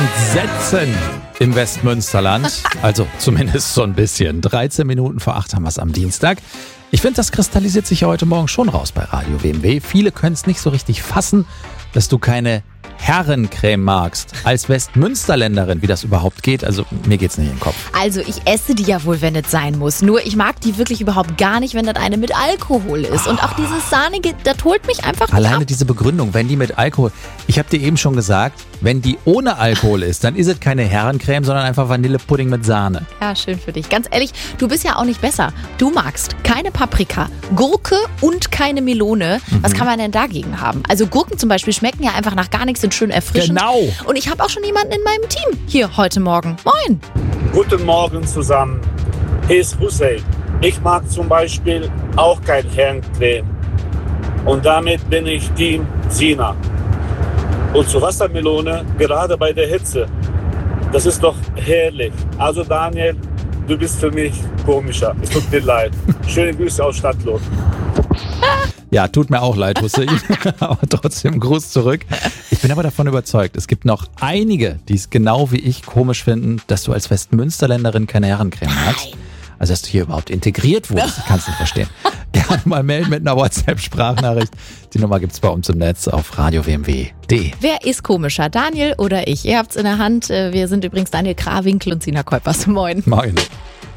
entsetzen im Westmünsterland. Also zumindest so ein bisschen. 13 Minuten vor 8 haben wir es am Dienstag. Ich finde, das kristallisiert sich ja heute Morgen schon raus bei Radio WMW. Viele können es nicht so richtig fassen, dass du keine Herrencreme magst. Als Westmünsterländerin, wie das überhaupt geht, also mir geht's nicht in den Kopf. Also ich esse die ja wohl, wenn es sein muss. Nur ich mag die wirklich überhaupt gar nicht, wenn das eine mit Alkohol ist. Und auch dieses Sahnige, das holt mich einfach nicht Alleine ab. diese Begründung, wenn die mit Alkohol... Ich habe dir eben schon gesagt, wenn die ohne Alkohol ist, dann ist es keine Herrencreme, sondern einfach Vanillepudding mit Sahne. Ja, schön für dich. Ganz ehrlich, du bist ja auch nicht besser. Du magst keine Paprika, Gurke und keine Melone. Was kann man denn dagegen haben? Also Gurken zum Beispiel schmecken ja einfach nach gar nichts, sind schön erfrischend. Genau. Und ich habe auch schon jemanden in meinem Team hier heute Morgen. Moin. Guten Morgen zusammen. Hier ist Hussein. Ich mag zum Beispiel auch kein Herrencreme. Und damit bin ich Team Sina. Und zur Wassermelone, gerade bei der Hitze, das ist doch herrlich. Also Daniel, du bist für mich komischer. Es tut mir leid. Schöne Grüße aus Stadtlohn. Ja, tut mir auch leid, Hussein, aber trotzdem Gruß zurück. Ich bin aber davon überzeugt, es gibt noch einige, die es genau wie ich komisch finden, dass du als Westmünsterländerin keine Herrencreme magst. Also, dass du hier überhaupt integriert wurdest, ich kann es nicht verstehen. Gerne mal melden mit einer WhatsApp-Sprachnachricht. Die Nummer gibt's bei uns im Netz auf radiowmw.de. Wer ist komischer, Daniel oder ich? Ihr habt's in der Hand. Wir sind übrigens Daniel Krawinkel und Sina Kuipers. Moin. Moin.